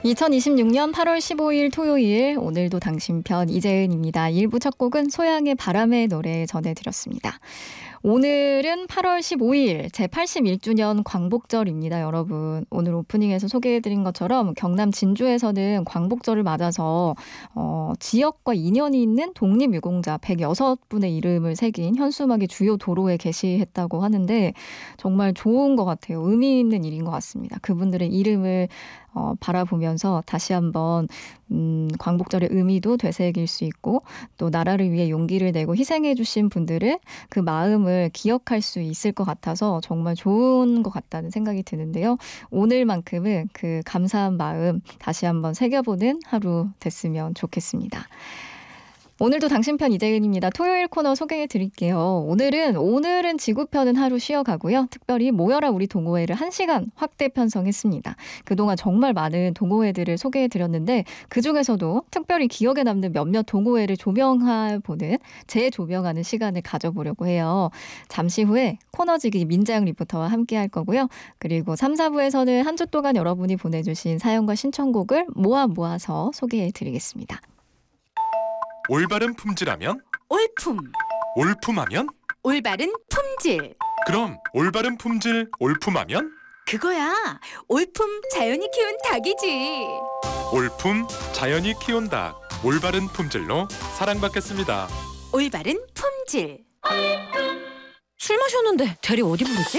2026년 8월 15일 토요일, 오늘도 당신 편 이재은입니다. 1부 첫 곡은 소양의 바람의 노래 전해드렸습니다. 오늘은 8월 15일 제81주년 광복절입니다, 여러분. 오늘 오프닝에서 소개해드린 것처럼 경남 진주에서는 광복절을 맞아서 지역과 인연이 있는 독립유공자 106분의 이름을 새긴 현수막이 주요 도로에 게시했다고 하는데 정말 좋은 것 같아요. 의미 있는 일인 것 같습니다. 그분들의 이름을 바라보면서 다시 한번 광복절의 의미도 되새길 수 있고 또 나라를 위해 용기를 내고 희생해 주신 분들을 그 마음을 기억할 수 있을 것 같아서 정말 좋은 것 같다는 생각이 드는데요. 오늘만큼은 그 감사한 마음 다시 한번 새겨보는 하루 됐으면 좋겠습니다. 오늘도 당신 편 이재은입니다. 토요일 코너 소개해 드릴게요. 오늘은 지구편은 하루 쉬어가고요. 특별히 모여라 우리 동호회를 1시간 확대 편성했습니다. 그동안 정말 많은 동호회들을 소개해 드렸는데 그중에서도 특별히 기억에 남는 몇몇 동호회를 조명해보는 재조명하는 시간을 가져보려고 해요. 잠시 후에 코너지기 민자영 리포터와 함께 할 거고요. 그리고 3, 4부에서는 한 주 동안 여러분이 보내주신 사연과 신청곡을 모아서 소개해 드리겠습니다. 올바른 품질하면? 올품. 올품하면? 올바른 품질. 그럼 올바른 품질 올품하면? 그거야. 올품 자연이 키운 닭이지. 올품 자연이 키운 닭. 올바른 품질로 사랑받겠습니다. 올바른 품질. 술 마셨는데 대리 어디 부르지?